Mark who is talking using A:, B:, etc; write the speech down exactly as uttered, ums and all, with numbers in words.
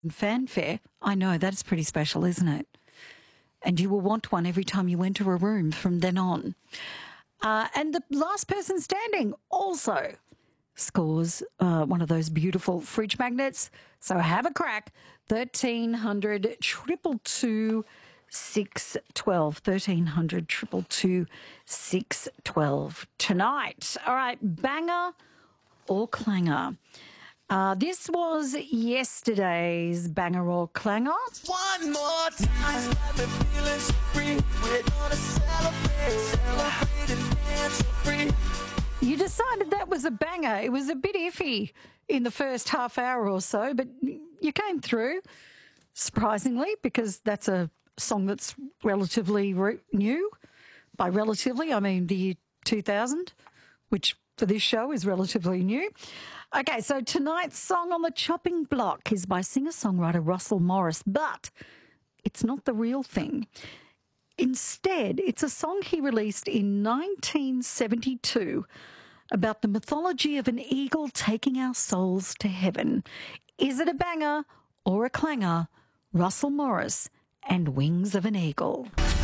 A: Fanfare. I know, that's pretty special, isn't it? And you will want one every time you enter a room from then on. Uh, and the last person standing also scores uh, one of those beautiful fridge magnets. So have a crack. thirteen hundred, two two two, six one two. thirteen hundred, two two two, six one two tonight. All right, banger or clanger? Uh, this was yesterday's banger or clanger.
B: One more time, got me feeling so free. We're gonna celebrate, celebrate and dance so free.
A: You decided that was a banger. It was a bit iffy in the first half hour or so, but you came through, surprisingly, because that's a song that's relatively re- new. By relatively, I mean the year two thousand, which for this show is relatively new. Okay, so tonight's song on the chopping block is by singer-songwriter Russell Morris, but it's not the real thing. Instead, it's a song he released in nineteen seventy-two about the mythology of an eagle taking our souls to heaven. Is it a banger or a clanger? Russell Morris and Wings of an Eagle.